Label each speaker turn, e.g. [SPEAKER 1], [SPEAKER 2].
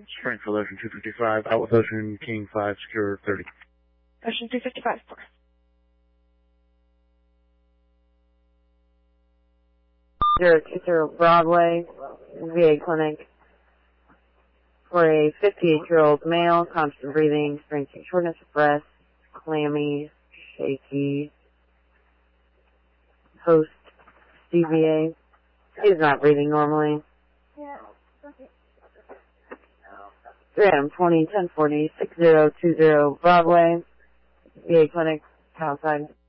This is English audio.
[SPEAKER 1] Springfield Ocean 255, out with Ocean King 5, secure 30.
[SPEAKER 2] Ocean 255, 4.
[SPEAKER 3] Zero 20 Broadway, VA clinic, for a 58-year-old male, constant breathing, experiencing shortness of breath, clammy, shaky, post CVA. He's not breathing normally.
[SPEAKER 2] Yeah.
[SPEAKER 3] 320 1040 6020 Broadway, VA clinic, outside.